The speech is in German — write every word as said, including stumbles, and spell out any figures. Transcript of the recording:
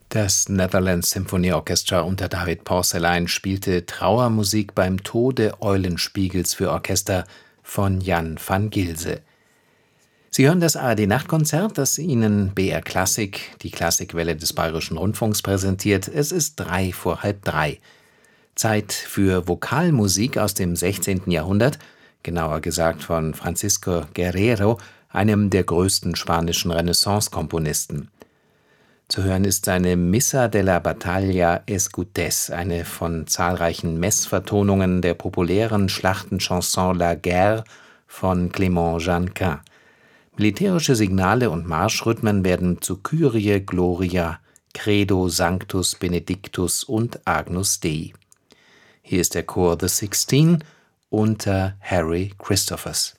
Das Netherlands Symphony Orchestra unter David Porcelein spielte Trauermusik beim Tode Eulenspiegels für Orchester von Jan van Gilse. Sie hören das A R D-Nachtkonzert, das Ihnen B R Klassik, die Klassikwelle des Bayerischen Rundfunks, präsentiert. Es ist drei vor halb drei. Zeit für Vokalmusik aus dem sechzehnten Jahrhundert, genauer gesagt von Francisco Guerrero, einem der größten spanischen Renaissance-Komponisten. Zu hören ist seine Missa de la Battaglia Escudés, eine von zahlreichen Messvertonungen der populären Schlachtenchanson La Guerre von Clément Jeanquin. Militärische Signale und Marschrhythmen werden zu Kyrie, Gloria, Credo, Sanctus, Benedictus und Agnus Dei. Hier ist der Chor The Sixteen unter Harry Christophers.